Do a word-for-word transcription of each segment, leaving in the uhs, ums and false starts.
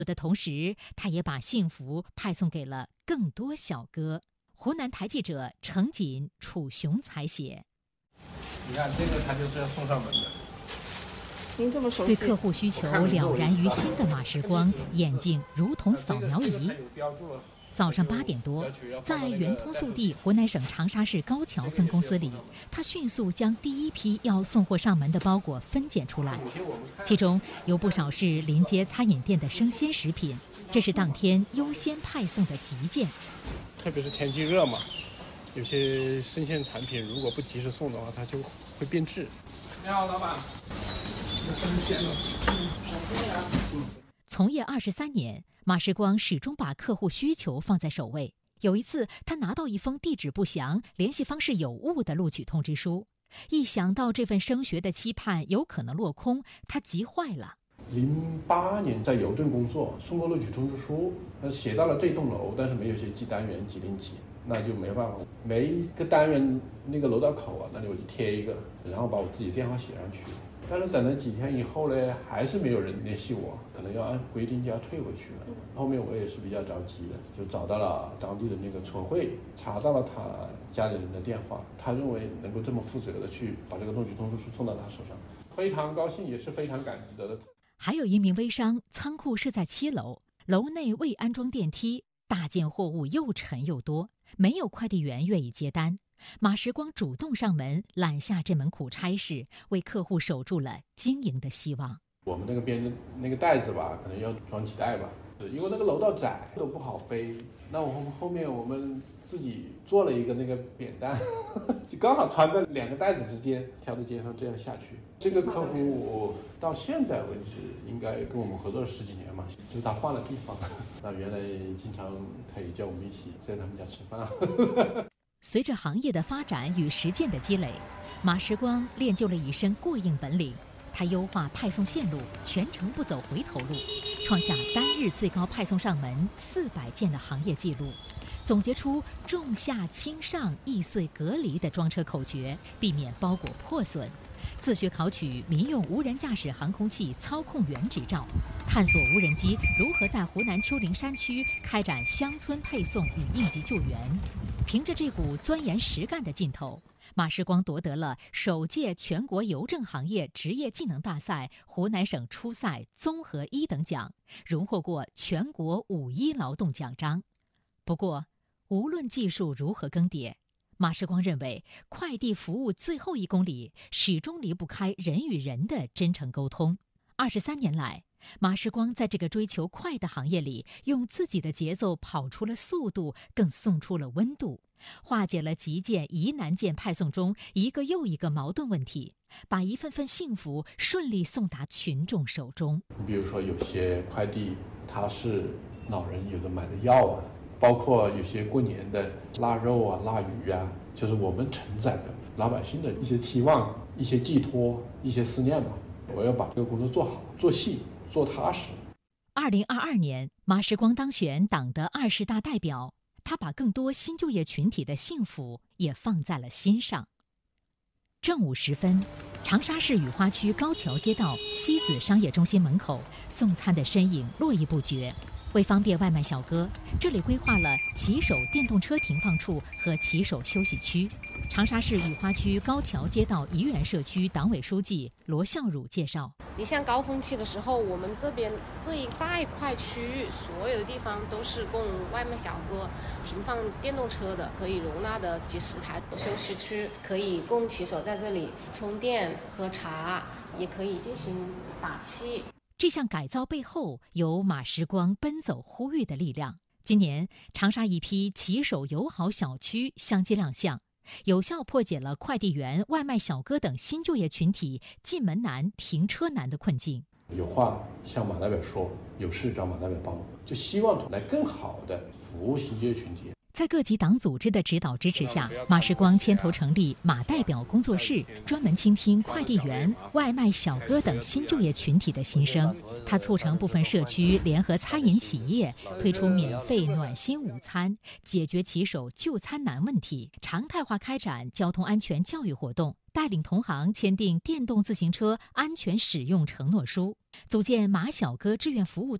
的同时，他也把幸福派送给了更多小哥。湖南台记者程锦、楚雄采写。 你看这个，他就是要送上门的。 您这么熟悉， 对客户需求了然于心的马时光，眼睛如同扫描仪。早上八点多，在圆通速递湖南省长沙市高桥分公司里，他迅速将第一批要送货上门的包裹分拣出来，其中有不少是临街餐饮店的生鲜食品，这是当天优先派送的急件。 特别是天气热嘛，有些生鲜产品如果不及时送的话，它就会变质。你好，老板，这生鲜了。 嗯，从业二十三年，马时光始终把客户需求放在首位。有一次，他拿到一封地址不详、联系方式有误的录取通知书，一想到这份升学的期盼有可能落空，他急坏了。 零八年在邮政工作，送过录取通知书，写到了这栋楼，但是没有写几单元几零几，那就没办法，每一个单元那个楼道口啊，那里我就贴一个，然后把我自己电话写上去。但是等了几天以后呢，还是没有人联系我，可能要按规定就要退回去了。后面我也是比较着急的，就找到了当地的那个村会，查到了他家里人的电话，他认为能够这么负责的去把这个录取通知书送到他手上，非常高兴，也是非常感激的。 还有一名微商，仓库是在七楼，楼内未安装电梯，大件货物又沉又多，没有快递员愿意接单。马时光主动上门，揽下这门苦差事，为客户守住了经营的希望。 我们那个边那个袋子吧，可能要装几袋吧，因为那个楼道窄，都不好背。那我后面我们自己做了一个那个扁担，就刚好穿在两个袋子之间，挑在街上这样下去。这个客户到现在为止应该跟我们合作了十几年嘛，就是他换了地方，那原来经常他也叫我们一起在他们家吃饭。 随着行业的发展与实践的积累，马时光练就了一身过硬本领。他优化派送线路，全程不走回头路，创下单日最高派送上门四百件的行业纪录，总结出重下轻上、易碎隔离的装车口诀，避免包裹破损。自学考取民用无人驾驶航空器操控员执照，探索无人机如何在湖南丘陵山区开展乡村配送与应急救援。凭着这股钻研实干的劲头，马时光夺得了首届全国邮政行业职业技能大赛湖南省初赛综合一等奖，荣获过全国五一劳动奖章。不过，无论技术如何更迭，马时光认为，快递服务最后一公里始终离不开人与人的真诚沟通。二十三年来，马时光在这个追求快的行业里，用自己的节奏跑出了速度，更送出了温度，化解了急件疑难件派送中一个又一个矛盾问题，把一份份幸福顺利送达群众手中。 比如说，有些快递它是老人有的买的药啊，包括有些过年的腊肉啊、腊鱼啊，就是我们承载的老百姓的一些期望、一些寄托、一些思念嘛。我要把这个工作做好、做细、做踏实。 二零二二年，马时光当选党的二十大代表，他把更多新就业群体的幸福也放在了心上。正午时分，长沙市雨花区高桥街道西子商业中心门口，送餐的身影络绎不绝。为方便外卖小哥，这里规划了骑手电动车停放处和骑手休息区。长沙市雨花区高桥街道怡园社区党委书记罗孝汝介绍： 你像高峰期的时候，我们这边这一大块区域，所有地方都是供外卖小哥停放电动车的，可以容纳的几十台休息区，可以供骑手在这里充电、喝茶，也可以进行打气。 这项改造背后有马时光奔走呼吁的力量。今年，长沙一批骑手友好小区相继亮相，有效破解了快递员、外卖小哥等新就业群体进门难、停车难的困境。 有话向马代表说，有事找马代表帮，就希望来更好的服务新就业群体。 在各级党组织的指导支持下，马时光牵头成立马代表工作室，专门倾听快递员、外卖小哥等新就业群体的心声。他促成部分社区联合餐饮企业推出免费暖心午餐，解决骑手就餐难问题，常态化开展交通安全教育活动，带领同行签订电动自行车安全使用承诺书，组建马小哥志愿服务队，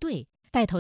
带头